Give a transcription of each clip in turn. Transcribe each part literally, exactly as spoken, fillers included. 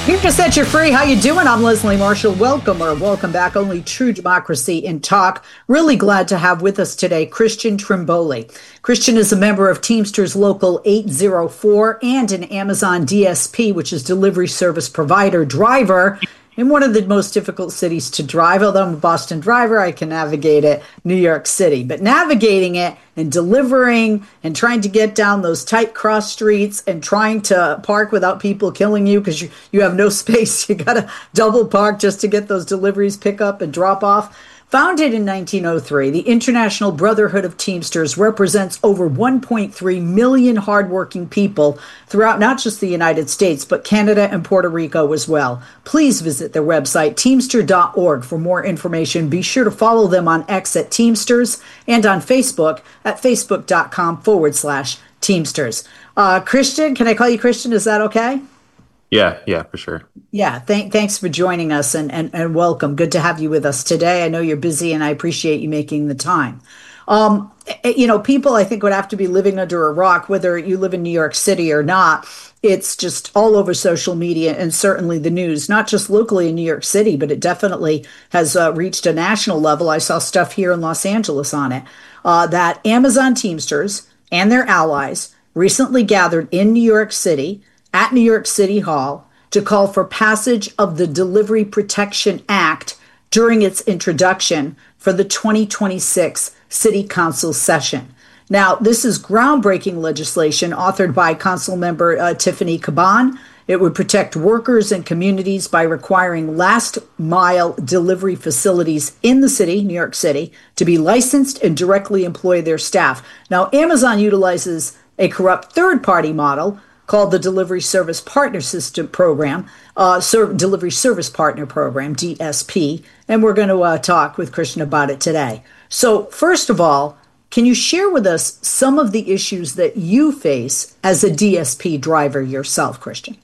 Here to set you free. How you doing? I'm Leslie Marshall. Welcome or welcome back. Only true democracy in talk. Really glad to have with us today Christian Trimboli. Christian is a member of Teamsters Local eight oh four and an Amazon D S P, which is delivery service provider driver in one of the most difficult cities to drive. Although I'm a Boston driver, I can navigate it, New York City. But navigating it and delivering and trying to get down those tight cross streets and trying to park without people killing you because you, you have no space. You got to double park just to get those deliveries, pick up and drop off. Founded in nineteen oh three, the International Brotherhood of Teamsters represents over one point three million hardworking people throughout not just the United States, but Canada and Puerto Rico as well. Please visit their website, teamster dot org, for more information. Be sure to follow them on X at Teamsters and on Facebook at facebook.com forward slash Teamsters. Uh, Christian, can I call you Christian? Is that okay? Yeah, yeah, for sure. Yeah, th- thanks for joining us and, and, and welcome. Good to have you with us today. I know you're busy and I appreciate you making the time. Um, you know, people I think would have to be living under a rock, whether you live in New York City or not. It's just all over social media and certainly the news, not just locally in New York City, but it definitely has uh, reached a national level. I saw stuff here in Los Angeles on it, uh, that Amazon Teamsters and their allies recently gathered in New York City at New York City Hall to call for passage of the Delivery Protection Act during its introduction for the twenty twenty-six City Council session. Now, this is groundbreaking legislation authored by Council member uh, Tiffany Caban. It would protect workers and communities by requiring last mile delivery facilities in the city, New York City, to be licensed and directly employ their staff. Now, Amazon utilizes a corrupt third party model called the Delivery Service Partner System Program, uh, Ser- Delivery Service Partner Program, D S P, and we're going to uh, talk with Christian about it today. So first of all, can you share with us some of the issues that you face as a D S P driver yourself, Christian?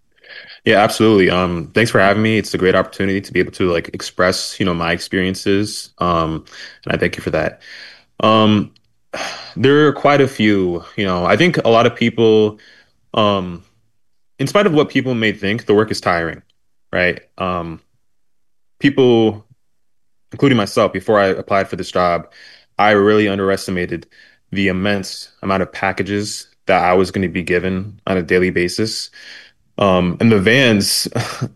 Yeah, absolutely. Um, thanks for having me. It's a great opportunity to be able to like express, you know, my experiences. Um, and I thank you for that. Um, there are quite a few, you know, I think a lot of people, Um, in spite of what people may think, the work is tiring, right? Um, people, including myself, before I applied for this job, I really underestimated the immense amount of packages that I was going to be given on a daily basis. Um, and the vans,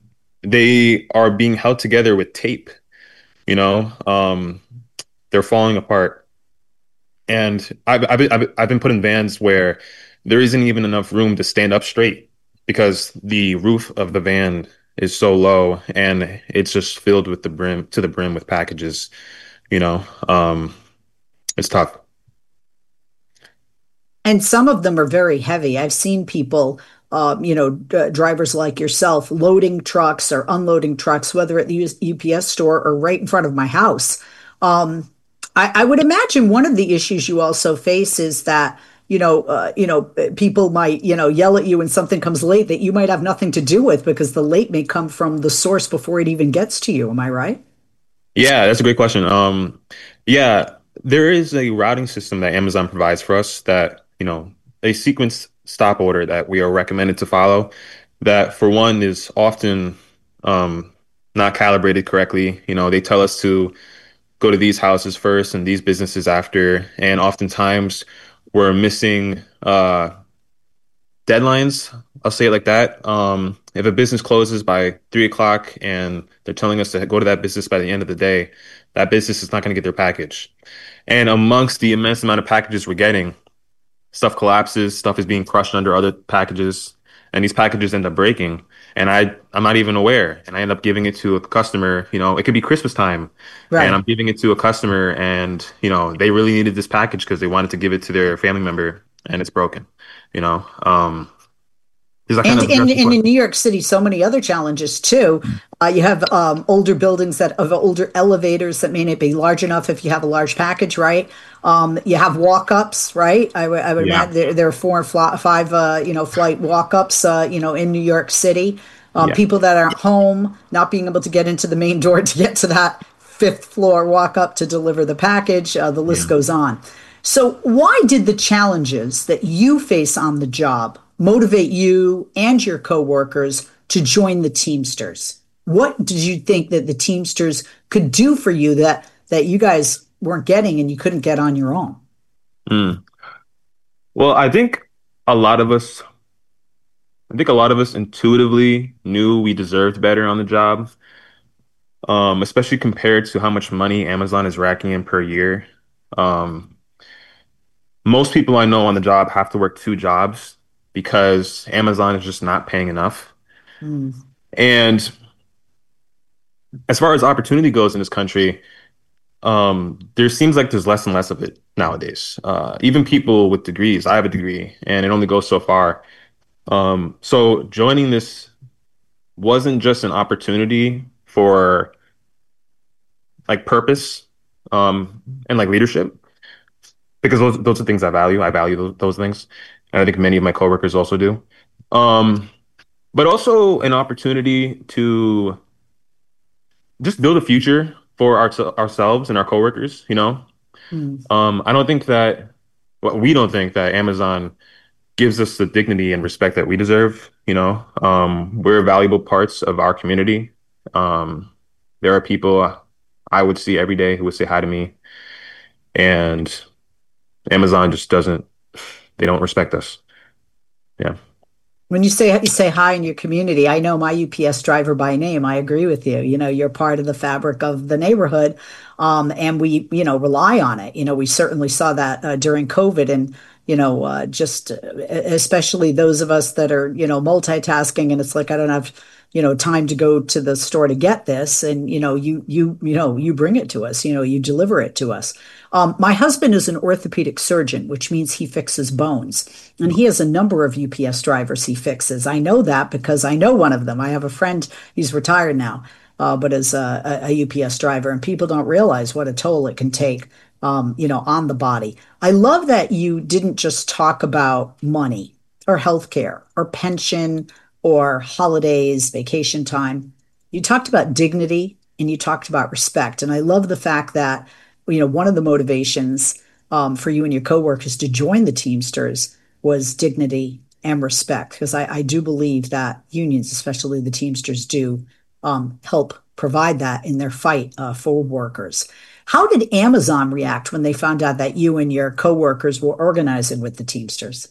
they are being held together with tape, you know, um, they're falling apart. And I've, I've, I've, I've been put in vans where there isn't even enough room to stand up straight because the roof of the van is so low and it's just filled with the brim to the brim with packages. You know, um, it's tough. And some of them are very heavy. I've seen people, uh, you know, uh, drivers like yourself, loading trucks or unloading trucks, whether at the U P S store or right in front of my house. Um, I, I would imagine one of the issues you also face is that you know, uh, you know, people might, you know, yell at you when something comes late that you might have nothing to do with because the late may come from the source before it even gets to you. Am I right? Yeah, that's a great question. Um, yeah, there is a routing system that Amazon provides for us that, you know, a sequence stop order that we are recommended to follow that for one is often um, not calibrated correctly. You know, they tell us to go to these houses first and these businesses after. And oftentimes we're missing uh, deadlines. I'll say it like that. Um, if a business closes by three o'clock and they're telling us to go to that business by the end of the day, that business is not going to get their package. And amongst the immense amount of packages we're getting, stuff collapses, stuff is being crushed under other packages, and these packages end up breaking. And I, I'm not even aware. And I end up giving it to a customer, you know, it could be Christmas time. Right. And I'm giving it to a customer and, you know, they really needed this package because they wanted to give it to their family member and it's broken, you know. Um, and, and, and in New York City, so many other challenges too. Uh, you have um, older buildings that have older elevators that may not be large enough if you have a large package, right? Um, you have walk-ups, right? I, w- I would yeah. imagine there, there are four and fl- five, uh, you know, flight walk-ups, uh, you know, in New York City. Um, yeah. People that are home, not being able to get into the main door to get to that fifth floor walk-up to deliver the package. Uh, the list yeah. goes on. So why did the challenges that you face on the job motivate you and your coworkers to join the Teamsters? What did you think that the Teamsters could do for you that that you guys weren't getting and you couldn't get on your own? Mm. Well, I think a lot of us, I think a lot of us intuitively knew we deserved better on the job, um, especially compared to how much money Amazon is racking in per year. Um, Most people I know on the job have to work two jobs because Amazon is just not paying enough. Mm, And as far as opportunity goes in this country, um, there seems like there's less and less of it nowadays. Uh, even people with degrees, I have a degree, and it only goes so far. Um, so joining this wasn't just an opportunity for like purpose, um, and like leadership, because those those are things I value. I value those, those things, and I think many of my coworkers also do. Um, but also an opportunity to just build a future for our, ourselves and our coworkers, you know? mm. Um, I don't think that, well, we don't think that Amazon gives us the dignity and respect that we deserve, you know? Um, we're valuable parts of our community. Um, there are people I would see every day who would say hi to me, and Amazon just doesn't, they don't respect us. Yeah. When you say you say hi in your community, I know my U P S driver by name. I agree with you. You know, you're part of the fabric of the neighborhood, um, and we, you know, rely on it. You know, we certainly saw that uh, during COVID, and you know, uh, just uh, especially those of us that are, you know, multitasking, and it's like I don't have, you know, time to go to the store to get this, and you know, you you you know, you bring it to us. You know, you deliver it to us. Um, my husband is an orthopedic surgeon, which means he fixes bones. And he has a number of U P S drivers he fixes. I know that because I know one of them. I have a friend, he's retired now, uh, but is a, a, U P S driver, and people don't realize what a toll it can take, um, you know, on the body. I love that you didn't just talk about money or healthcare or pension or holidays, vacation time. You talked about dignity and you talked about respect. And I love the fact that, you know, one of the motivations um, for you and your coworkers to join the Teamsters was dignity and respect, because I, I do believe that unions, especially the Teamsters, do um, help provide that in their fight uh, for workers. How did Amazon react when they found out that you and your coworkers were organizing with the Teamsters?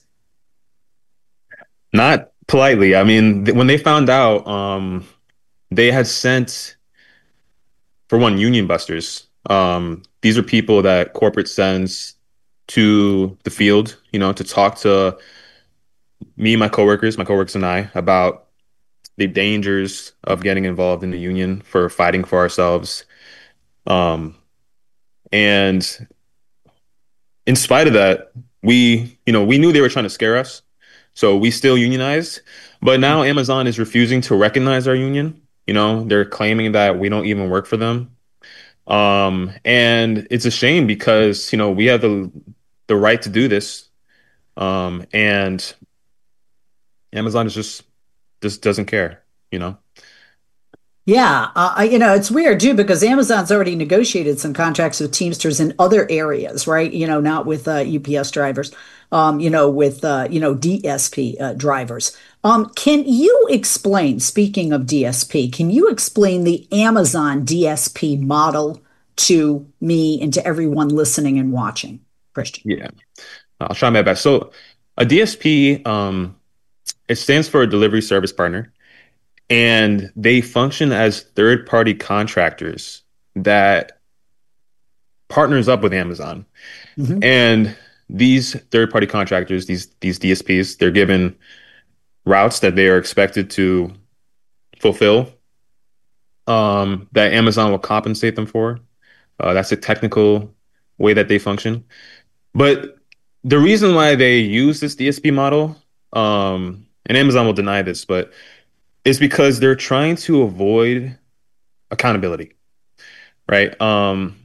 Not politely. I mean, th- when they found out, um, they had sent, for one, union busters. Um, these are people that corporate sends to the field, you know, to talk to me, my coworkers, my coworkers and I about the dangers of getting involved in the union for fighting for ourselves. Um, and in spite of that, we, you know, we knew they were trying to scare us. So we still unionized. But now Amazon is refusing to recognize our union. You know, they're claiming that we don't even work for them. Um, and it's a shame because, you know, we have the the right to do this. Um, and Amazon is just just doesn't care, you know. Yeah, uh, I- you know, it's weird too because Amazon's already negotiated some contracts with Teamsters in other areas, right? You know, not with uh, U P S drivers, um, you know, with uh, you know, D S P uh, drivers. Um, can you explain, speaking of D S P, can you explain the Amazon D S P model to me and to everyone listening and watching, Christian? Yeah, I'll try my best. So a D S P, um, it stands for a delivery service partner, and they function as third-party contractors that partners up with Amazon. Hmm. And these third-party contractors, these these D S Ps, they're given routes that they are expected to fulfill, um, that Amazon will compensate them for. Uh, that's a technical way that they function. But the reason why they use this D S P model, um, and Amazon will deny this, but is because they're trying to avoid accountability, right? Um,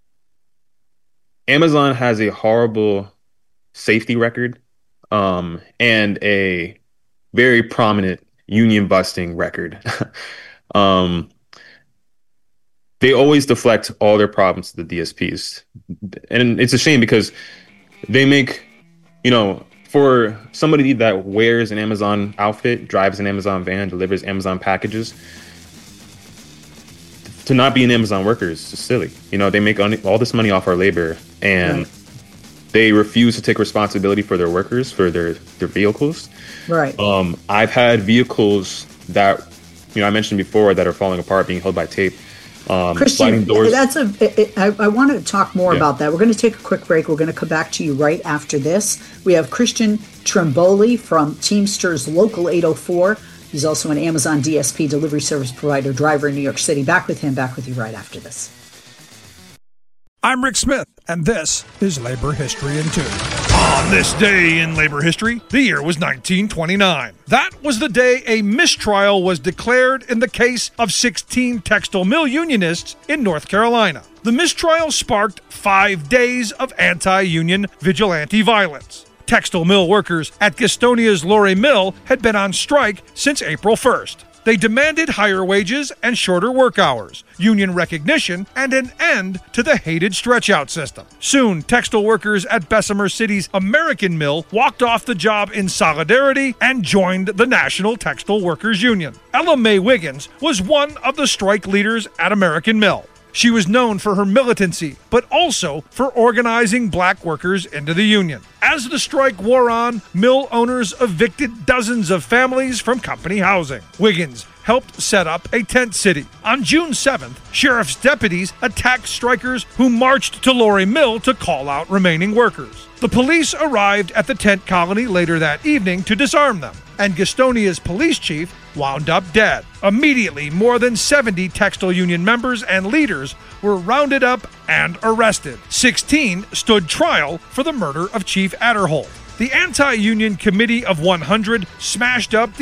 Amazon has a horrible safety record, um, and a very prominent union busting record. um, they always deflect all their problems to the D S Ps, and it's a shame because they make, you know, for somebody that wears an Amazon outfit, drives an Amazon van, delivers Amazon packages, to not be an Amazon worker is just silly. You know, they make all this money off our labor, and right. they refuse to take responsibility for their workers, for their, their vehicles. Right. Um, I've had vehicles that, you know, I mentioned before that are falling apart, being held by tape. Um, Christian, that's a. It, I, I want to talk more yeah. about that. We're going to take a quick break. We're going to come back to you right after this. We have Christian Tremboli from Teamsters Local eight oh four. He's also an Amazon D S P delivery service provider, driver in New York City. Back with him, back with you right after this. I'm Rick Smith, and this is Labor History in Two. On this day in labor history, the year was nineteen twenty-nine. That was the day a mistrial was declared in the case of sixteen textile mill unionists in North Carolina. The mistrial sparked five days of anti-union vigilante violence. Textile mill workers at Gastonia's Lorry Mill had been on strike since April first. They demanded higher wages and shorter work hours, union recognition, and an end to the hated stretch-out system. Soon, textile workers at Bessemer City's American Mill walked off the job in solidarity and joined the National Textile Workers Union. Ella Mae Wiggins was one of the strike leaders at American Mill. She was known for her militancy, but also for organizing black workers into the union. As the strike wore on, mill owners evicted dozens of families from company housing. Wiggins helped set up a tent city. On June seventh, sheriff's deputies attacked strikers who marched to Lorry Mill to call out remaining workers. The police arrived at the tent colony later that evening to disarm them, and Gastonia's police chief wound up dead. Immediately, more than seventy textile union members and leaders were rounded up and arrested. sixteen stood trial for the murder of Chief Adderholt. The anti-union Committee of one hundred smashed up the